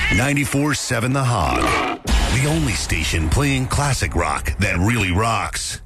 94.7 The Hog. The only station playing classic rock that really rocks.